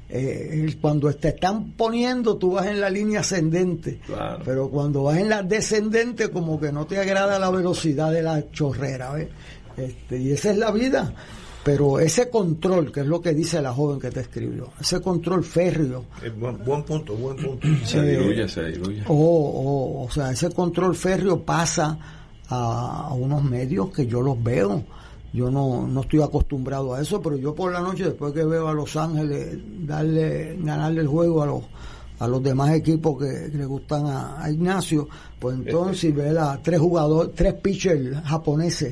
Cuando te están poniendo, tú vas en la línea ascendente, claro. Pero cuando vas en la descendente, como que no te agrada la velocidad de la chorrera, ¿ves? Y esa es la vida. Pero ese control, que es lo que dice la joven que te escribió, ese control férreo. Buen punto. Se diluye. O sea, ese control férreo pasa a unos medios que yo los veo. Yo no estoy acostumbrado a eso, pero yo por la noche, después que veo a Los Ángeles ganarle el juego a los demás equipos que le gustan a Ignacio, pues entonces ve tres pitchers japoneses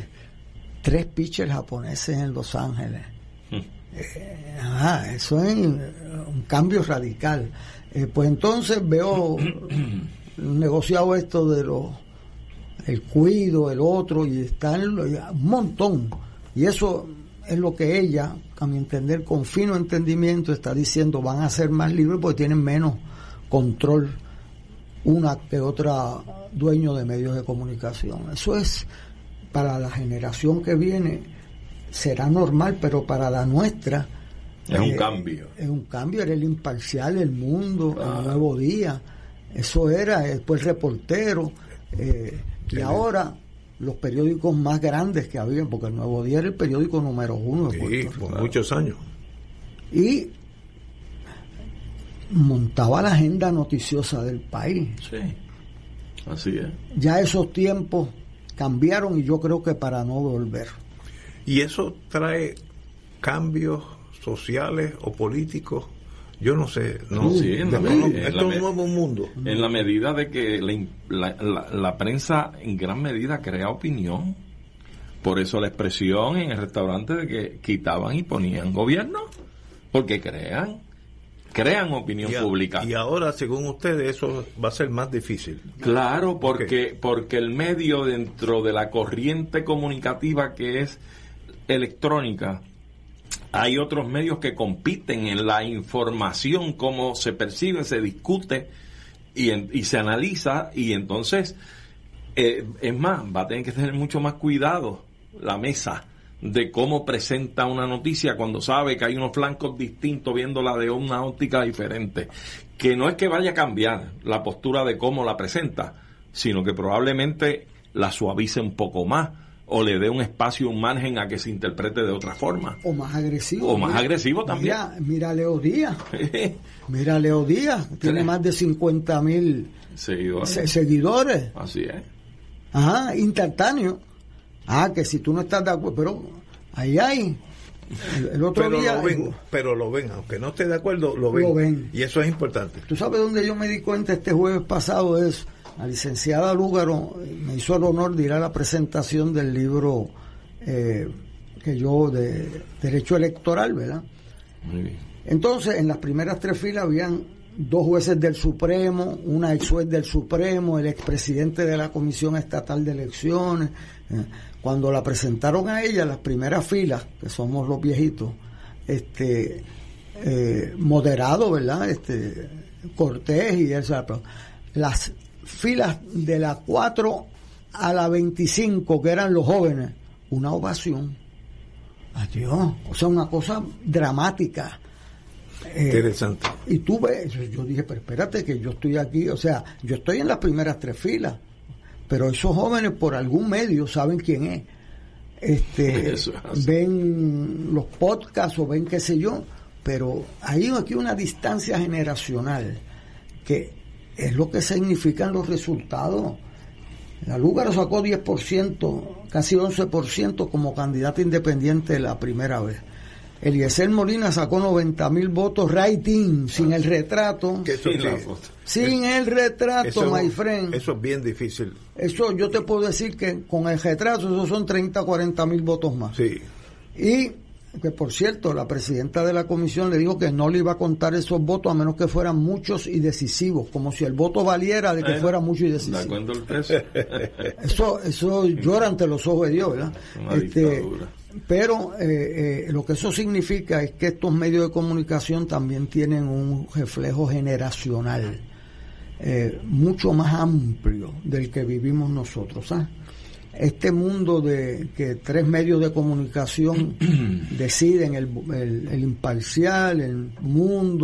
en Los Ángeles. Eso es un cambio radical. Pues entonces veo negociado esto de el cuido, el otro, y están un montón. Y eso es lo que ella, a mi entender, con fino entendimiento, está diciendo: van a ser más libres porque tienen menos control una que otra dueño de medios de comunicación. Eso es, para la generación que viene, será normal, pero para la nuestra es un cambio. Es un cambio. Era el Imparcial, El Mundo, El Nuevo Día. Eso era, después Reportero. Y ahora los periódicos más grandes que había, porque El Nuevo Día era el periódico número 1 de Puerto Rico. Por muchos años. Y montaba la agenda noticiosa del país. Sí, así es. Ya esos tiempos cambiaron, y yo creo que para no volver. ¿Y eso trae cambios sociales o políticos? Yo no sé. Sí, esto es un nuevo mundo. En la medida de que la prensa en gran medida crea opinión. Por eso la expresión en el restaurante de que quitaban y ponían gobierno. Porque crean opinión pública. Y ahora, según ustedes, eso va a ser más difícil. Claro, porque el medio, dentro de la corriente comunicativa que es electrónica, hay otros medios que compiten en la información, cómo se percibe, se discute y se analiza, y entonces es más, va a tener que tener mucho más cuidado la mesa de cómo presenta una noticia cuando sabe que hay unos flancos distintos viéndola de una óptica diferente, que no es que vaya a cambiar la postura de cómo la presenta, sino que probablemente la suavice un poco más, o le dé un espacio, un margen a que se interprete de otra forma. O más agresivo. O más agresivo también. Mira Leo Díaz. Mira Leo Díaz. Tiene más de 50,000 seguidores. Así es. Ajá, instantáneo. Que si tú no estás de acuerdo, pero ahí hay. El otro día. Pero lo ven, aunque no esté de acuerdo, lo ven. Y eso es importante. ¿Tú sabes dónde yo me di cuenta este jueves pasado de eso? La licenciada Lúgaro me hizo el honor de ir a la presentación del libro que yo, de Derecho Electoral, ¿verdad? Muy bien. Entonces, en las primeras 3 filas habían 2 jueces del Supremo, una ex juez del Supremo, el expresidente de la Comisión Estatal de Elecciones. Cuando la presentaron a ella, las primeras filas, que somos los viejitos, moderado, ¿verdad? Cortés y eso. Las filas de la 4 a la 25, que eran los jóvenes, una ovación. Adiós. O sea, una cosa dramática. Interesante. Y tú ves, yo dije, pero espérate, que yo estoy aquí, o sea, yo estoy en las primeras 3 filas, pero esos jóvenes por algún medio saben quién es. Ven los podcasts o ven qué sé yo, pero hay aquí una distancia generacional que es lo que significan los resultados. La Lúgaro sacó 10%, casi 11% como candidata independiente la primera vez. Eliezer Molina sacó 90,000 votos rating, sin el retrato. Sin el retrato, my friend. Eso es bien difícil. Eso yo te puedo decir que con el retrato esos son 40,000 votos más. Sí. Y que, por cierto, la presidenta de la comisión le dijo que no le iba a contar esos votos a menos que fueran muchos y decisivos, como si el voto valiera de que fuera mucho y decisivo. ¿De acuerdo el precio? Eso llora ante los ojos de Dios, ¿verdad? Una dictadura. Pero lo que eso significa es que estos medios de comunicación también tienen un reflejo generacional mucho más amplio del que vivimos nosotros, ¿sabes? Este mundo de que 3 medios de comunicación deciden, el Imparcial, El Mundo,